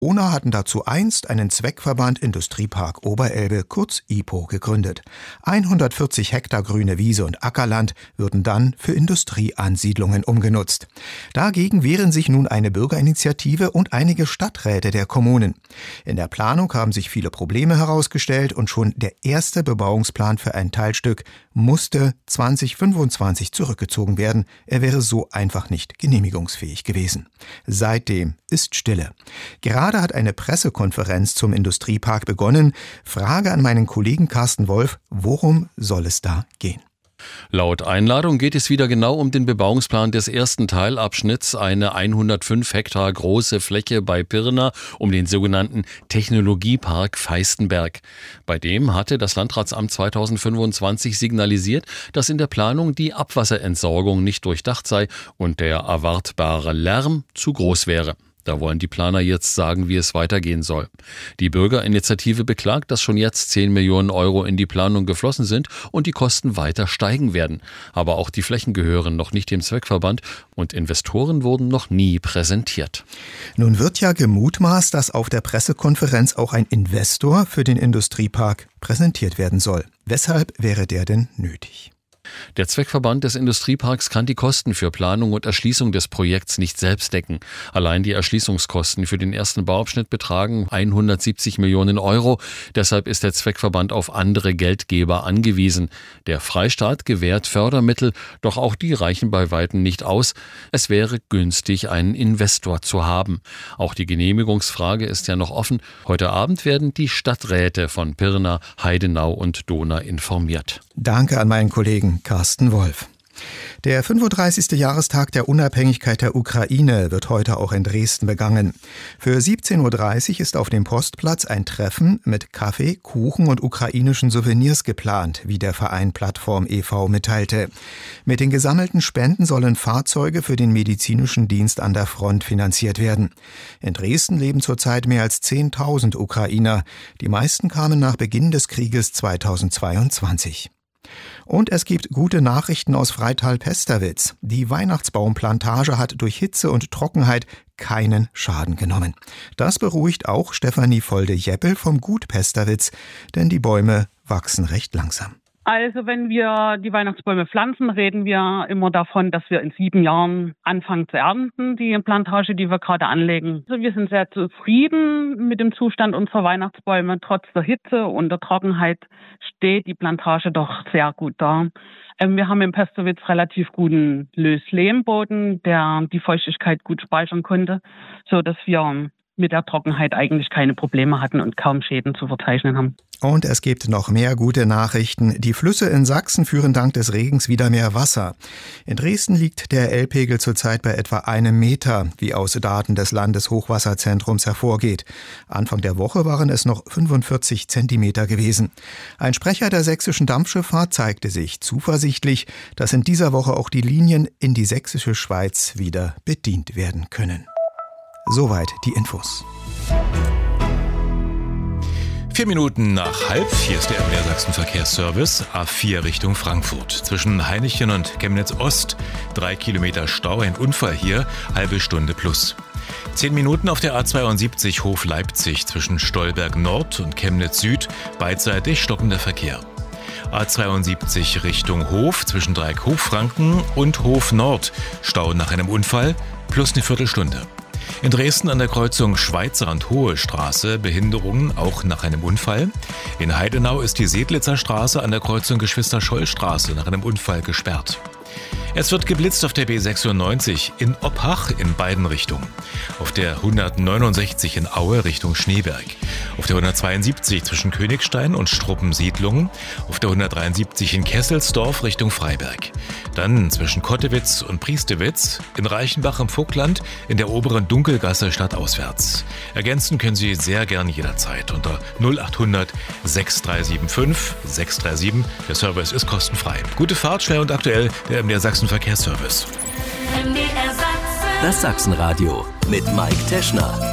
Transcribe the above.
Ona hatten dazu einst einen Zweckverband Industriepark Oberelbe, kurz IPO, gegründet. 140 Hektar grüne Wiese und Ackerland würden dann für Industrieansiedlungen umgenutzt. Dagegen wehren sich nun eine Bürgerinitiative und einige Stadträte der Kommunen. In der Planung haben sich viele Probleme herausgestellt und schon der erste Bebauungsplan für ein Teilstück musste 2025 zurückgezogen werden. Er wäre so einfach nicht genehmigungsfähig gewesen. Seitdem ist Stille. Gerade hat eine Pressekonferenz zum Industriepark begonnen. Frage an meinen Kollegen Carsten Wolf, worum soll es da gehen? Laut Einladung geht es wieder genau um den Bebauungsplan des ersten Teilabschnitts, eine 105 Hektar große Fläche bei Pirna, um den sogenannten Technologiepark Feistenberg. Bei dem hatte das Landratsamt 2025 signalisiert, dass in der Planung die Abwasserentsorgung nicht durchdacht sei und der erwartbare Lärm zu groß wäre. Da wollen die Planer jetzt sagen, wie es weitergehen soll. Die Bürgerinitiative beklagt, dass schon jetzt 10 Millionen Euro in die Planung geflossen sind und die Kosten weiter steigen werden. Aber auch die Flächen gehören noch nicht dem Zweckverband und Investoren wurden noch nie präsentiert. Nun wird ja gemutmaßt, dass auf der Pressekonferenz auch ein Investor für den Industriepark präsentiert werden soll. Weshalb wäre der denn nötig? Der Zweckverband des Industrieparks kann die Kosten für Planung und Erschließung des Projekts nicht selbst decken. Allein die Erschließungskosten für den ersten Bauabschnitt betragen 170 Millionen Euro. Deshalb ist der Zweckverband auf andere Geldgeber angewiesen. Der Freistaat gewährt Fördermittel, doch auch die reichen bei weitem nicht aus. Es wäre günstig, einen Investor zu haben. Auch die Genehmigungsfrage ist ja noch offen. Heute Abend werden die Stadträte von Pirna, Heidenau und Dohna informiert. Danke an meinen Kollegen Carsten Wolf. Der 35. Jahrestag der Unabhängigkeit der Ukraine wird heute auch in Dresden begangen. Für 17.30 Uhr ist auf dem Postplatz ein Treffen mit Kaffee, Kuchen und ukrainischen Souvenirs geplant, wie der Verein Plattform e.V. mitteilte. Mit den gesammelten Spenden sollen Fahrzeuge für den medizinischen Dienst an der Front finanziert werden. In Dresden leben zurzeit mehr als 10.000 Ukrainer. Die meisten kamen nach Beginn des Krieges 2022. Und es gibt gute Nachrichten aus Freital-Pesterwitz. Die Weihnachtsbaumplantage hat durch Hitze und Trockenheit keinen Schaden genommen. Das beruhigt auch Stefanie Volde-Jeppel vom Gut Pesterwitz, denn die Bäume wachsen recht langsam. Also wenn wir die Weihnachtsbäume pflanzen, reden wir immer davon, dass wir in 7 Jahren anfangen zu ernten, die Plantage, die wir gerade anlegen. Also wir sind sehr zufrieden mit dem Zustand unserer Weihnachtsbäume. Trotz der Hitze und der Trockenheit steht die Plantage doch sehr gut da. Wir haben im Pesterwitz relativ guten Löslehmboden, der die Feuchtigkeit gut speichern konnte, so dass wir mit der Trockenheit eigentlich keine Probleme hatten und kaum Schäden zu verzeichnen haben. Und es gibt noch mehr gute Nachrichten. Die Flüsse in Sachsen führen dank des Regens wieder mehr Wasser. In Dresden liegt der Elbpegel zurzeit bei etwa 1 Meter, wie aus Daten des Landeshochwasserzentrums hervorgeht. Anfang der Woche waren es noch 45 Zentimeter gewesen. Ein Sprecher der sächsischen Dampfschifffahrt zeigte sich zuversichtlich, dass in dieser Woche auch die Linien in die sächsische Schweiz wieder bedient werden können. Soweit die Infos. 4 Minuten nach 3:30, hier ist der MDR Sachsen Verkehrsservice, A4 Richtung Frankfurt. Zwischen Hainichen und Chemnitz Ost 3 Kilometer Stau, ein Unfall hier, halbe Stunde plus. 10 Minuten auf der A72 Hof Leipzig zwischen Stolberg Nord und Chemnitz Süd, beidseitig stockender Verkehr. A72 Richtung Hof zwischen Dreieck Hochfranken und Hof Nord, Stau nach einem Unfall plus eine Viertelstunde. In Dresden an der Kreuzung Schweizerrand-Hohe Straße Behinderungen auch nach einem Unfall. In Heidenau ist die Sedlitzer Straße an der Kreuzung Geschwister-Scholl-Straße nach einem Unfall gesperrt. Es wird geblitzt auf der B96 in Oppach in beiden Richtungen. Auf der 169 in Aue Richtung Schneeberg. Auf der 172 zwischen Königstein und Struppensiedlungen. Auf der 173 in Kesselsdorf Richtung Freiberg. Dann zwischen Kottewitz und Priestewitz, in Reichenbach im Vogtland, in der oberen Dunkelgasse stadtauswärts. Ergänzen können Sie sehr gern jederzeit unter 0800 6375 637. Der Service ist kostenfrei. Gute Fahrt, schnell und aktuell, der MDR Sachsen Verkehrsservice. Das Sachsenradio mit Mike Teschner.